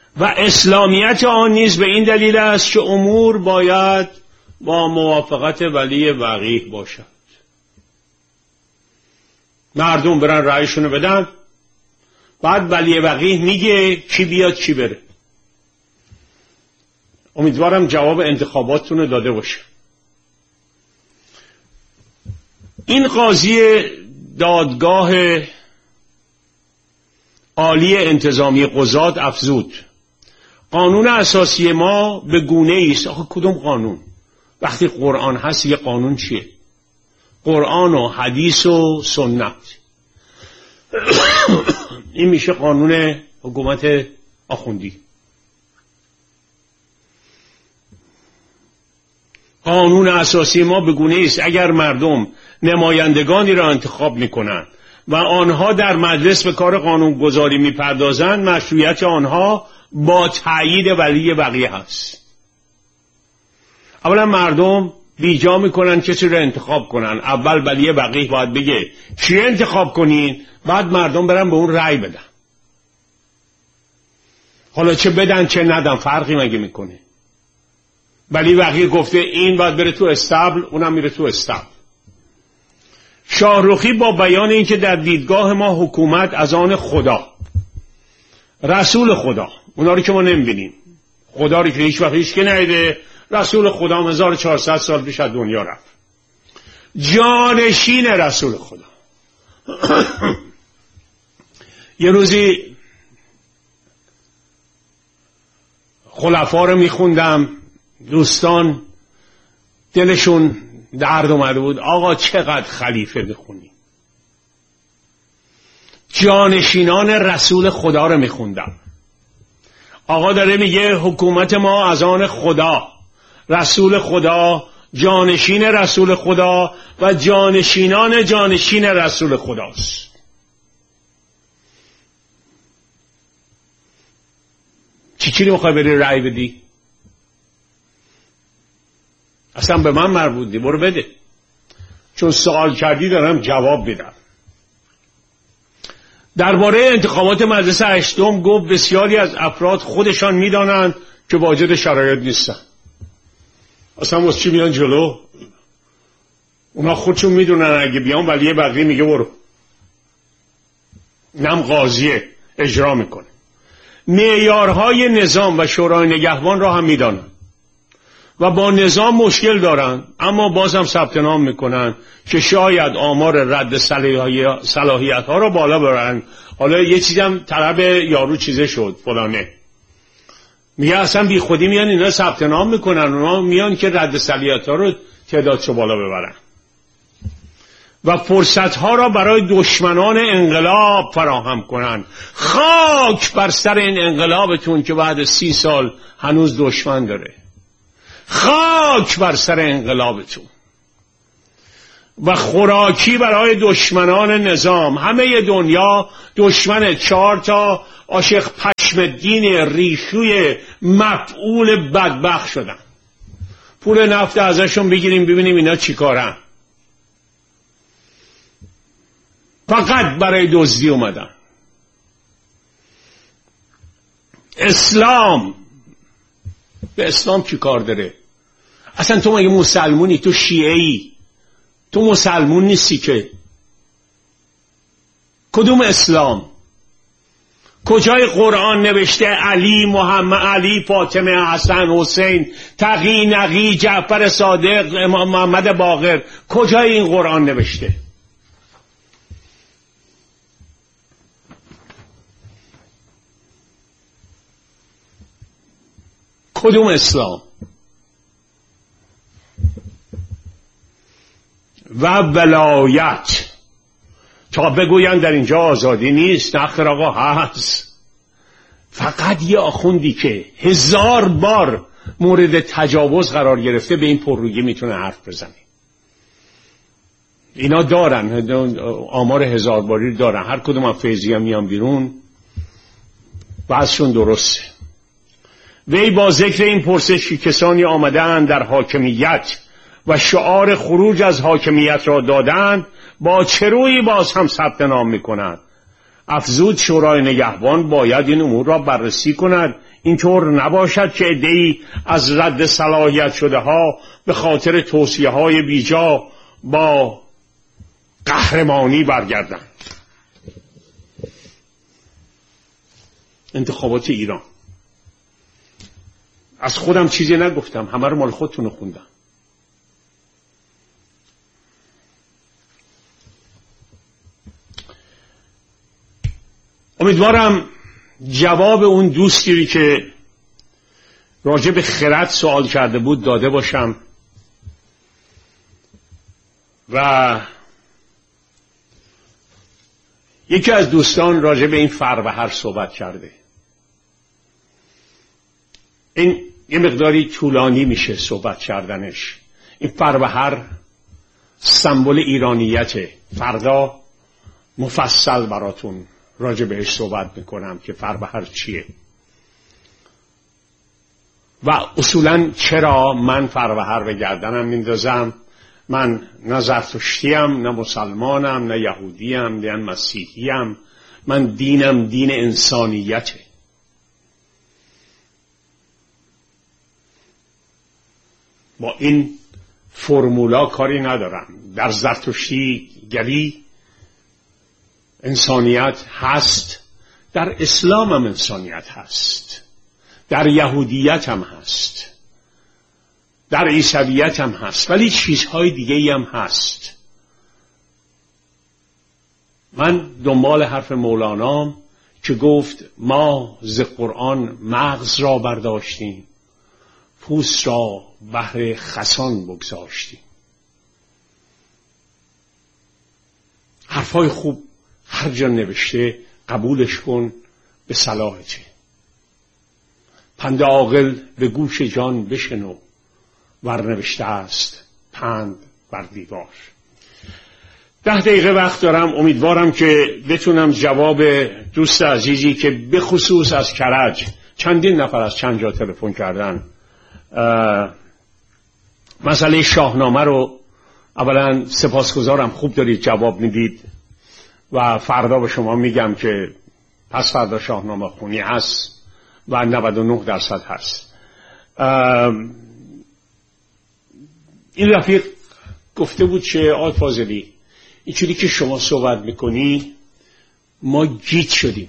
و اسلامیت آن نیز به این دلیل است که امور باید با موافقت ولی وقیح باشد. مردم برن رأیشونو بدن، بعد ولی وقیح میگه کی بیاد کی بره. امیدوارم جواب انتخاباتتون رو داده باشه. این قاضی دادگاه عالی انتظامی قضات افزود قانون اساسی ما به گونه است. آخه کدوم قانون؟ وقتی قرآن هست یه قانون چیه؟ قرآن و حدیث و سنت. این میشه قانون حکومت آخوندی. قانون اساسی ما به گونه است اگر مردم نمایندگانی را انتخاب میکنند و آنها در مجلس به کار قانونگذاری میپردازند، مشروعیت آنها با تایید ولی وقیح هست. اولا مردم بیجا میکنن کسی رو انتخاب کنن، اول ولی وقیح باید بگه چی انتخاب کنین، بعد مردم برن به اون رأی بدن. حالا چه بدن چه ندن فرقی مگه میکنه؟ ولی وقیح گفته این باید بره تو استبل، اونم میره تو استبل. شاهرخی با بیان اینکه در دیدگاه ما حکومت از آن خدا، رسول خدا، اونا رو که ما نمیبینیم، خدا رو که هیچ وقت هیچ که ندیده، رسول خدا 1400 سال پیش از دنیا رفت، جانشین رسول خدا. یه روزی خلفا رو میخوندم، دوستان دلشون درد اومده بود، آقا چقدر خلیفه بخونی. جانشینان رسول خدا رو میخوندم. آقا داره میگه حکومت ما از آن خدا، رسول خدا، جانشین رسول خدا و جانشینان جانشین رسول خداست. چی رو میخوای بری رأی بدی؟ اصلا به من مربوط نیست، برو بده. چون سوال کردی دارم جواب بدم. درباره انتخابات مجلس هشتم گفت بسیاری از افراد خودشان میدانند که واجد شرایط نیستن. اصلا واسه چی میان جلو؟ اونا خودشون میدونن اگه بیان ولی بقیه میگه برو. نم قاضیه اجرا میکنه. معیارهای نظام و شورای نگهبان را هم میدانن و با نظام مشکل دارن، اما باز هم ثبت نام میکنن که شاید آمار رد صلاحیت ها را بالا ببرن. حالا یه چیزم طلب یارو چیزه شد فلانه، میگه اصلا بی خودی میان اینا ثبت نام میکنن، اونا میان که رد صلاحیت ها رو تعدادشو بالا ببرن و فرصت ها را برای دشمنان انقلاب فراهم کنن. خاک بر سر این انقلابتون که بعد 30 سال هنوز دشمن داره. خاک بر سر انقلابتون. و خوراکی برای دشمنان نظام. همه دنیا دشمن 4 تا عاشق پشم الدین ریشوی مفعول بدبخت شدن. پول نفت ازشون بگیریم ببینیم اینا چی کارن. فقط برای دزدی اومدن. اسلام، به اسلام چی کار داره؟ اصلا تو مگه مسلمونی؟ تو شیعه‌ای، تو مسلمون نیستی که. کدوم اسلام؟ کجای قرآن نوشته علی، محمد، علی، فاطمه، حسن، حسین، تقی، نقی، جعفر صادق، امام محمد باقر؟ کجای این قرآن نوشته؟ کدوم اسلام؟ و ولایت تا بگوین در اینجا آزادی نیست، نخیر آقا هست. فقط یه آخوندی که 1000 بار مورد تجاوز قرار گرفته به این پررویی میتونه حرف بزنه. اینا دارن آمار 1000 باری دارن، هر کدوم از فیضی هم میان بیرون بعضشون درسته. وی با ذکر این پرسشی کسانی آمدند در حاکمیت و شعار خروج از حاکمیت را دادند، با چه رویی باز هم ثبت نام میکنند؟ افزود شورای نگهبان باید این امور را بررسی کند. اینطور نباشد که عده‌ای از رد صلاحیت شده ها به خاطر توصیه های بیجا با قهرمانی برگردند. انتخابات ایران، از خودم چیزی نگفتم، همه رو مال خودتون خوندم. امیدوارم جواب اون دوستی که راجع به خرد سوال کرده بود داده باشم و یکی از دوستان راجع به این فروهر صحبت کرده. این یه مقداری طولانی میشه صحبت کردنش. این فروهر سمبل ایرانیته. فردا مفصل براتون راجع بهش صحبت میکنم که فروهر چیه و اصولا چرا من فروهر به گردنم میندازم. من نه زرتشتیم، نه مسلمانم، نه یهودیم، نه مسیحیم. من دینم دین انسانیته. با این فرمولا کاری ندارم. در زرتشتی گری انسانیت هست، در اسلام هم انسانیت هست، در یهودیت هم هست، در عیسویت هم هست، ولی چیزهای دیگه هم هست. من دنبال حرف مولانام که گفت ما ز قرآن مغز را برداشتیم، پوست را بهر خسان بگذاشتیم. حرفای خوب هر جا نوشته قبولش کن، به صلاحته. پند عاقل به گوش جان بشنو، ورنوشته است پند بر دیوار. 10 دقیقه وقت دارم. امیدوارم که بتونم جواب دوست عزیزی که به خصوص از کرج چندین نفر از چند جا تلفن کردن مسئله شاهنامه رو، اولا سپاسگزارم، خوب دارید جواب میدید و فردا به شما میگم که پس فردا شاهنامه خونی هست و 99% هست. این رفیق گفته بود که آقای فاضلی اینجوری که شما صحبت میکنی ما گیج شدیم.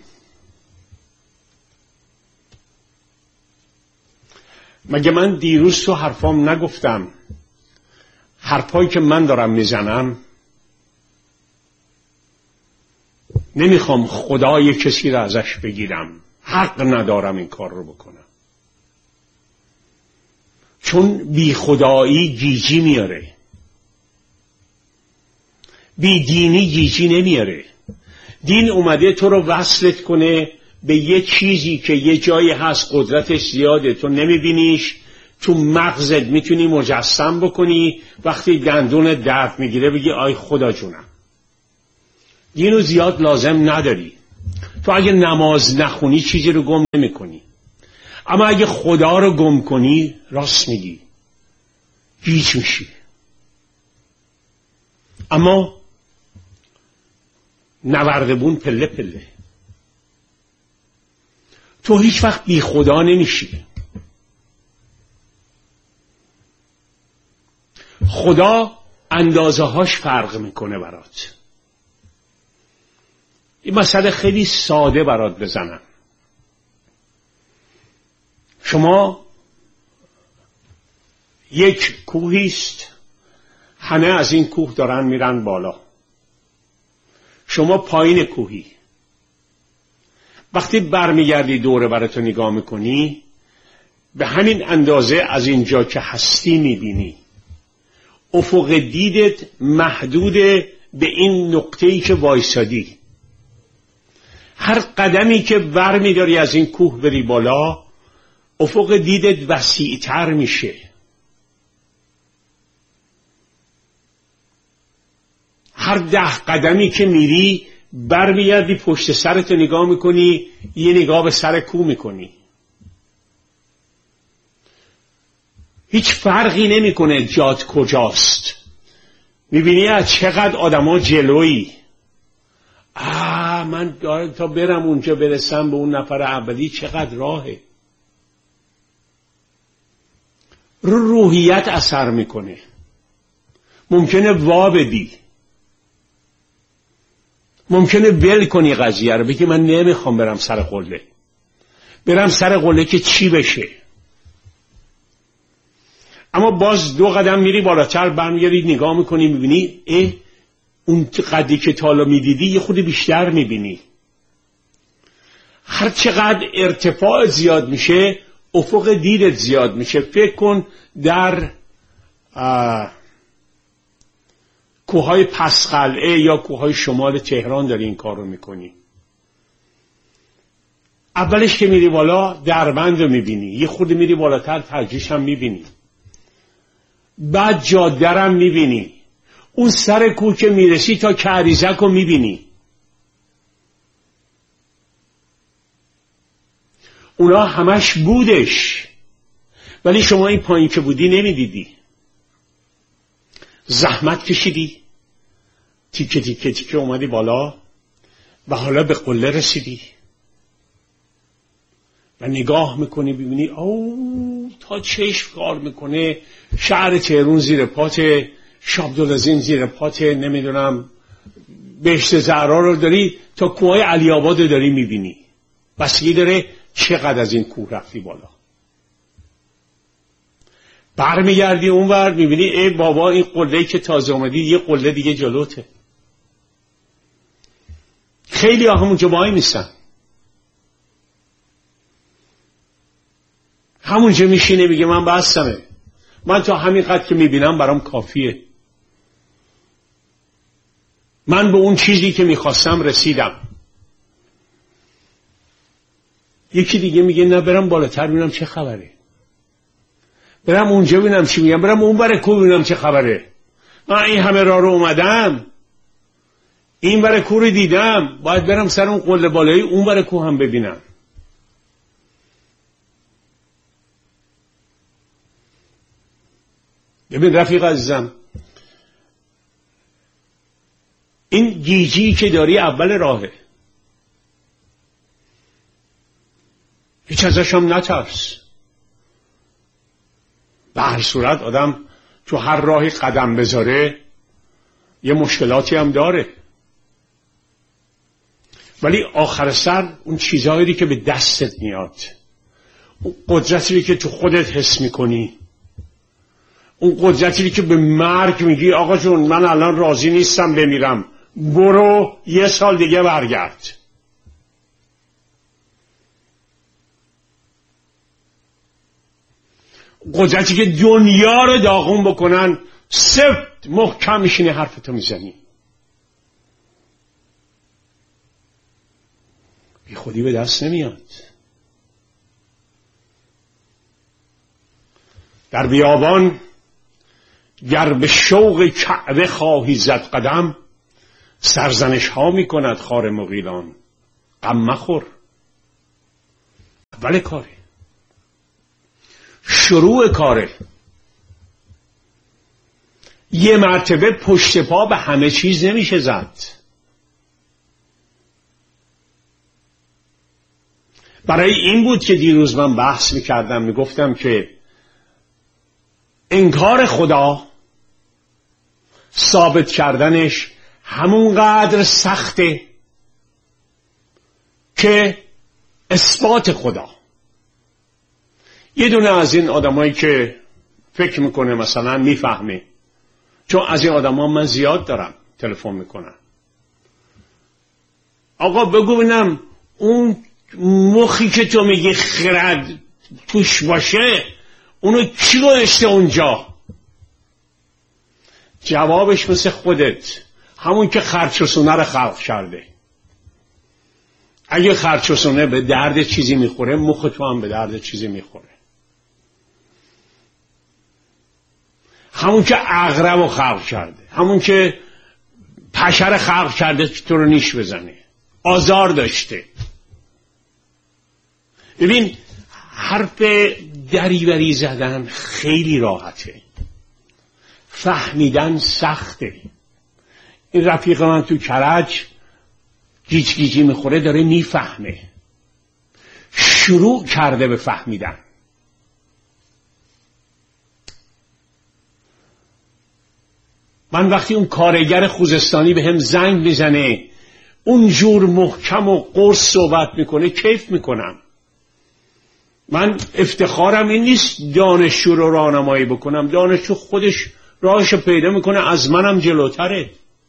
مگه من دیروز تو حرفام نگفتم حرفایی که من دارم میزنم نمیخوام خدای کسی را ازش بگیرم، حق ندارم این کار رو بکنم، چون بی خدایی گیجی میاره، بی دینی گیجی نمیاره. دین اومده تو رو وصلت کنه به یه چیزی که یه جایی هست قدرتش زیاده، تو نمیبینیش، تو مغزت میتونی مجسم بکنی، وقتی دندون درد میگیره بگی آی خدا جونم. دینو زیاد لازم نداری. تو اگه نماز نخونی چیزی رو گم نمیکنی، اما اگه خدا رو گم کنی راست میگی گیج میشی. اما نوردبون پله پله. تو هیچ وقت بی خدا نمیشی. خدا اندازه هاش فرق میکنه برات. این مسئله خیلی ساده برات بزنم. شما یک کوهیست، همه از این کوه دارن میرن بالا، شما پایین کوهی. وقتی برمیگردی دوره براتو نگاه میکنی به همین اندازه از اینجا که هستی میبینی. افق دیدت محدود به این نقطه‌ای که وایسادی. هر قدمی که برمیداری از این کوه بری بالا افق دیدت وسیع‌تر میشه. هر 10 قدمی که میری برمیگردی پشت سرت نگاه میکنی، یه نگاه به سر کوه میکنی. هیچ فرقی نمیکنه جات کجاست. میبینی از چقدر آدما جلویی. من تا برم اونجا برسم به اون نفر اولی چقدر راهه. رو روحیت اثر میکنه. ممکنه وا بدی، ممکنه ول کنی قضیه رو، بگی من نمیخوام برم سر قله. برم سر قله که چی بشه؟ اما باز 2 قدم میری بالاتر، برمیگردی نگاه میکنی، میبینی اون قدری که تا حالا میدیدی یه خود بیشتر میبینی. هر چقدر ارتفاع زیاد میشه افق دیدت زیاد میشه. فکر کن در کوههای پسقلعه یا کوههای شمال تهران داری این کار رو میکنی. اولش که میری بالا دربند رو میبینی، یه خورده میری بالاتر ترجیش هم میبینی، بعد جاده هم میبینی، اون سر کوه که میرسی تا کریزک رو میبینی. اونا همش بودش، ولی شما این پایین که بودی نمیدیدی. زحمت کشیدی، تیکه تیکه تیکه اومدی بالا و حالا به قله رسیدی و نگاه میکنی ببینی تا چشم کار میکنه شهر تهران زیر پات، شابدالعظیم زیر پات، نمیدونم بهشت زهرا رو داری تا کوههای علی آباد رو داری میبینی. بسیاری داره چقدر از این کوه رفتی بالا. برمیگردی اونور میبینی ای بابا این قله‌ای که تازه اومدی یه قله دیگه جلوته. خیلی ها همونجا وای میستن، همونجا میشینه میگه من بستمه، من تا همین قدر که میبینم برام کافیه، من به اون چیزی که میخواستم رسیدم. یکی دیگه میگه نه برم بالاتر ببینم چه خبره، برم اونجا ببینم چی میگم، برم اون بره کوه ببینم چه خبره. من این همه راه رو اومدم، این بره کوه رو دیدم، باید برم سر اون قله بالایی اون بره کوه هم ببینم. ببین رفیق عزیزم، این گیجی که داری اول راهه، هیچ ازش هم نترس. به هر صورت آدم تو هر راهی قدم بذاره یه مشکلاتی هم داره، ولی آخر سر اون چیزهایی که به دستت میاد، اون قدرتی که تو خودت حس میکنی، اون قدرتی که به مرگ میگی آقا جون من الان راضی نیستم بمیرم، برو 1 سال دیگه برگرد. قدرتی که دنیا رو داغون بکنن، سفت محکم میشینه حرفتو میزنی، بی خودی به دست نمیاد. در بیابان گر به شوق کعبه خواهی زد قدم، سرزنش ها میکند خار مغیلان، غم مخور. اول کاره، شروع کاره. یه مرتبه پشت پا به همه چیز نمیشه زد. برای این بود که دیروز من بحث میکردم، میگفتم که انکار خدا، ثابت کردنش همونقدر سخته که اثبات خدا. یه دونه از این آدمایی که فکر میکنه مثلا میفهمه، چون از این آدما من زیاد دارم تلفن میکنن، آقا بگو ببینم اون مخی که تو میگی خرد توش باشه اونو کی گذاشته اونجا؟ جوابش مثل خودت، همون که خرچوسونه رو خلق کرده. اگه خرچوسونه به درد چیزی میخوره، مخ تو هم به درد چیزی میخوره. همون که عقرب رو خلق کرده، همون که پشر خلق کرده که تو رو نیش بزنه، آزار داشته. ببین حرف دریوری زدن خیلی راحته، فهمیدن سخته. این رفیق من تو کرج گیج گیجی میخوره، داره میفهمه، شروع کرده به فهمیدن. من وقتی اون کارگر خوزستانی به هم زنگ میزنه اونجور محکم و قرص صحبت میکنه کیف میکنم. من افتخارم این نیست دانشجو رو راهنمایی بکنم، دانشجو خودش راهشو پیدا میکنه، از منم جلوتره.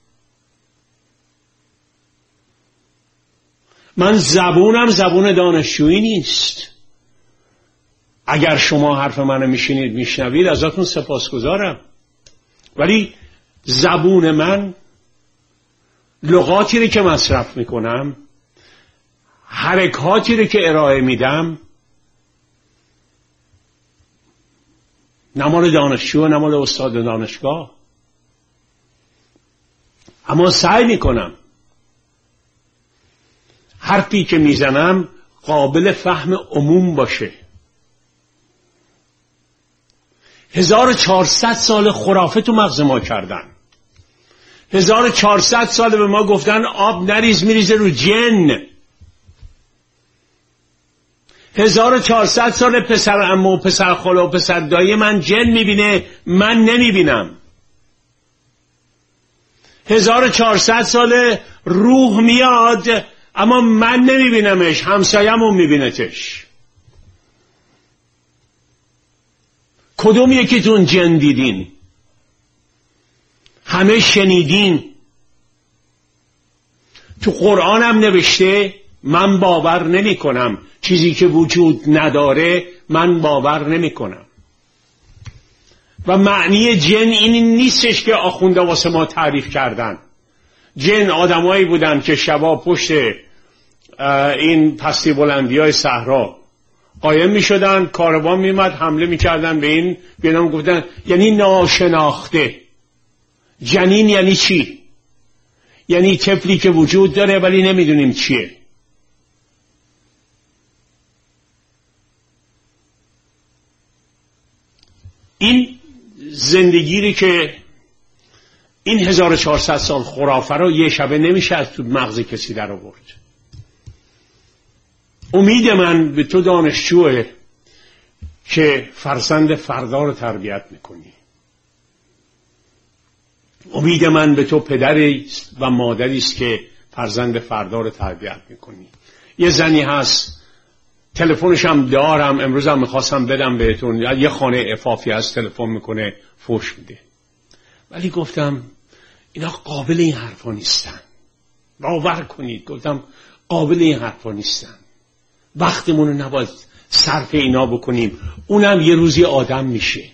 من زبونم زبون دانشجویی نیست. اگر شما حرف منو میشنوید ازتون سپاسگزارم، ولی زبون من، لغاتی رو که مصرف میکنم، حرکاتی رو که ارائه میدم، نه مال دانشجو نه مال استاد دانشگاه. اما سعی میکنم حرفی که میزنم قابل فهم عموم باشه. 1400 سال خرافه تو مغز ما کردن. 1400 سال به ما گفتن آب نریز میریزه رو جن. 1400 سال پسر عمو و پسر خاله و پسر دایی من جن میبینه، من نمیبینم. 1400 سال روح میاد اما من نمیبینمش، همسایه‌مون میبینتش. کدوم یکیتون جن دیدین؟ همه شنیدین. تو قرآن هم نوشته من باور نمی کنم، چیزی که وجود نداره من باور نمی کنم. و معنی جن این نیستش که آخونده واسه ما تعریف کردن. جن آدمایی بودن که شبا پشت این پستی بلندی های صحرا قایم می شدن، کاروان می اومد حمله می کردن به این، به نام گفتن یعنی ناشناخته. جنین یعنی چی؟ یعنی طفلی که وجود داره ولی نمیدونیم چیه. این زندگی که این 1400 سال خرافه رو یه شبه نمیشه از تو مغز کسی در آورد. امید من به تو دانشجوه که فرزند فردا رو تربیت میکنی. امید من به تو پدری و مادری است که فرزند فردا رو تربیت میکنی. یه زنی هست تلفنش هم دارم، امروز هم میخواستم بدم بهتون، یه خانه عفافی هست تلفن میکنه فوش میده، ولی گفتم اینا قابل این حرفا نیستن. باور کنید گفتم قابل این حرفا نیستن. وقتمون رو نباید صرف اینا بکنیم. اونم یه روزی آدم میشه.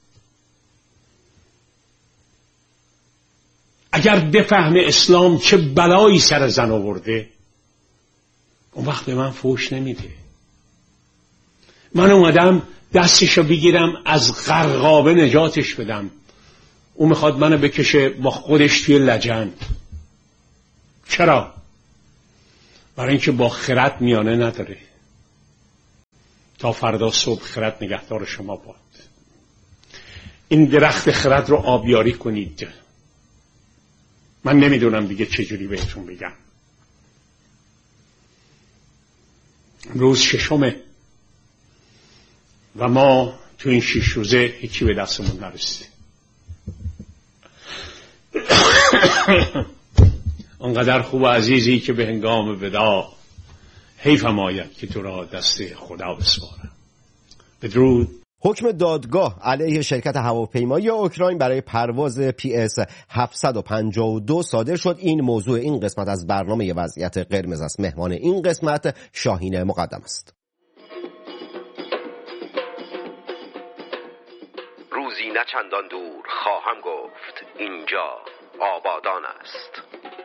اگر بفهم اسلام چه بلایی سر زن آورده، اون وقت به من فوش نمیده. من اومدم دستشو بگیرم از غرقابه نجاتش بدم، اون میخواد منو بکشه با خودش توی لجن. چرا؟ برای اینکه با خرد میانه نداره. تا فردا صبح خرد نگهدار شما باد. این درخت خرد رو آبیاری کنید. من نمیدونم دیگه چجوری بهتون بگم. روز 6 و ما تو این 6 روزه هیچی به دستمون نرسید. انقدر خوب و عزیزی که به هنگام وداع حیفم آید که تو را دست خدا بسپارم. بدرود. حکم دادگاه علیه شرکت هواپیمایی اوکراین برای پرواز PS 752 صادر شد. این موضوع این قسمت از برنامه وضعیت قرمز است. مهمان این قسمت شاهین مقدم است. روزی نه چندان دور خواهم گفت اینجا آبادان است.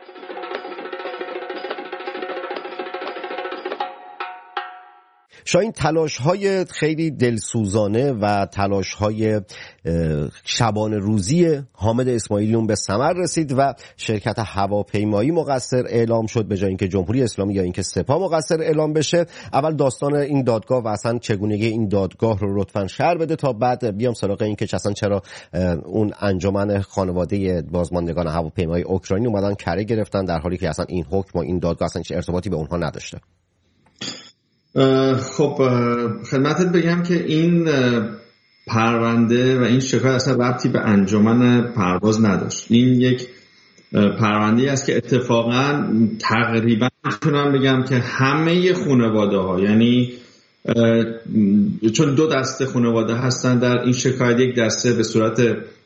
شاین، تلاش‌های خیلی دلسوزانه و تلاش‌های شبانه روزی حامد اسماعیلیون به ثمر رسید و شرکت هواپیمایی مقصر اعلام شد به جای اینکه جمهوری اسلامی یا اینکه سپاه مقصر اعلام بشه. اول داستان این دادگاه و اصلا چگونگی این دادگاه رو لطفاً شرح بده تا بعد بیام سراغ این که اصلا چرا اون انجمن خانواده بازماندگان هواپیمایی اوکراینی اومدن کره گرفتن در حالی که اصلا این حکم و این دادگاه اصلا هیچ ارتباطی به اونها نداشته. خب خدمتت بگم که این پرونده و این شکایت اصلا ربطی به انجمن پرواز نداشت. این یک پرونده است که اتفاقا تقریبا میتونم بگم که همه خانواده ها، یعنی چون 2 دسته خانواده هستن در این شکایت، یک دسته به صورت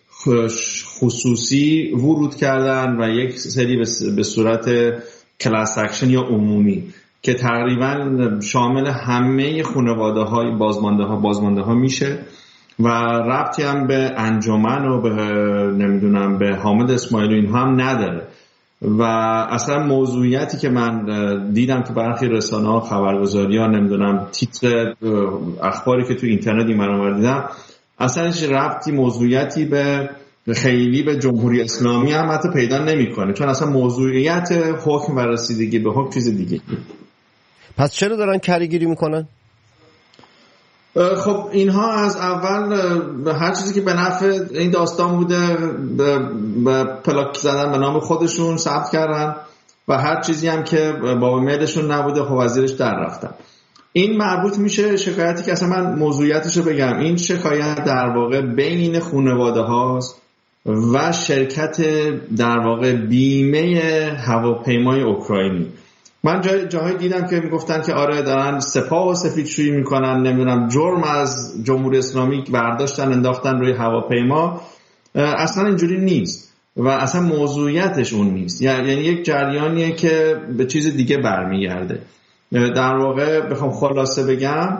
خصوصی ورود کردن و یک سری به صورت کلاس اکشن یا عمومی که تقریبا شامل همه خانواده های بازمانده ها میشه و ربطی هم به انجمن و به نمیدونم به حامد اسماعیلی اینها هم نداره. و اصلا موضوعیتی که من دیدم که برخی رسانه‌ها خبرگزاری‌ها نمیدونم تیتر اخباری که تو اینترنت این منابع دیدم، اصلا هیچ ربطی موضوعیتی به خیلی به جمهوری اسلامی هم حتی پیدا نمی‌کنه، چون اصلا موضوعیت حکم و رسیدگی به حکم چیز دیگه. پس چرا دارن کریگیری میکنن؟ خب اینها از اول هر چیزی که به نفع این داستان بوده به پلاک زدن به نام خودشون ثبت کردن و هر چیزی هم که باب میلشون نبوده خب وزیرش در رفتن. این مربوط میشه شکایتی که اصلا من موضوعیتشو بگم، این شکایت در واقع بین خانواده هاست و شرکت در واقع بیمه هواپیمای اوکراینی. من جاهای دیدم که میگفتن که آره دارن سپاه و سفیدشویی میکنن، نمیدونم جرم از جمهوری اسلامی برداشتن انداختن روی هواپیما. اصلا اینجوری نیست و اصلا موضوعیتش اون نیست، یعنی یک جریانیه که به چیز دیگه برمیگرده. در واقع بخوام خلاصه بگم،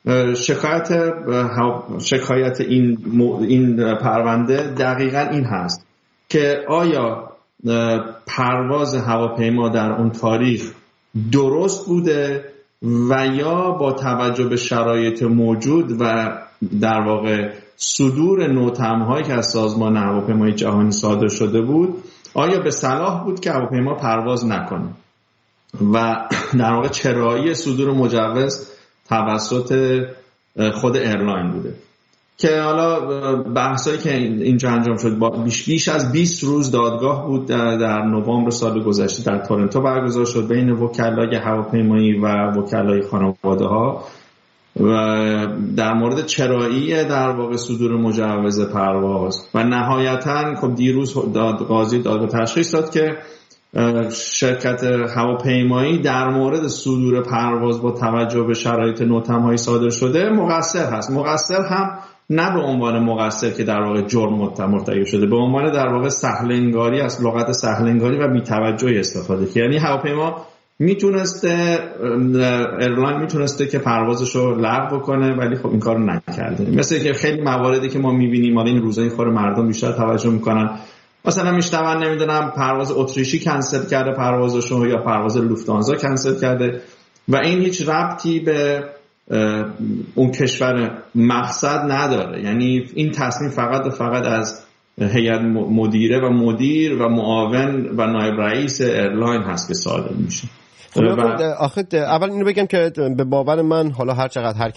شکایت این پرونده دقیقاً این هست که آیا پرواز هواپیما در اون تاریخ درست بوده و یا با توجه به شرایط موجود و در واقع صدور نوتم‌هایی که از سازمان هواپیمایی جهانی صادر شده بود، آیا به صلاح بود که هواپیما پرواز نکنه و در واقع چرایی صدور مجوز توسط خود ایرلاین بوده. که حالا بحثایی که اینجا انجام شد بیش از 20 روز دادگاه بود در نوامبر سال گذشته در تورنتو برگزار شد بین وکلای هواپیمایی و وکلای خانواده ها و در مورد چرایی در واقع صدور مجوز پرواز و نهایتاً خب دیروز قاضی دادگاه تشخیص داد که شرکت هواپیمایی در مورد صدور پرواز با توجه به شرایط نوتم‌های صادر شده مقصر هست. مقصر هم نه به عنوان مقصر که در واقع جرم مرتکب شده، به عنوان در واقع سهل‌انگاری، از لغت سهل‌انگاری و بی‌توجهی استفاده کرد. یعنی هواپیما میتونسته، ایرلاین میتونسته که پروازشو لغو کنه ولی خب این کارو نکرده. مثل که خیلی مواردی که ما میبینیم این روزای خور مردم بیشتر توجه میکنن، مثلا میشنون نمیدونم پرواز اتریشی کنسل کرده پروازشو یا پرواز لوفتانزا کنسل کرده و این هیچ ربطی به اون کشور مقصد نداره. یعنی این تصمیم فقط و فقط از هیئت مدیره و مدیر و معاون و نایب رئیس ایرلاین هست که صادر میشه. آخه اول اینو بگم که به باور من حالا هر چقدر هر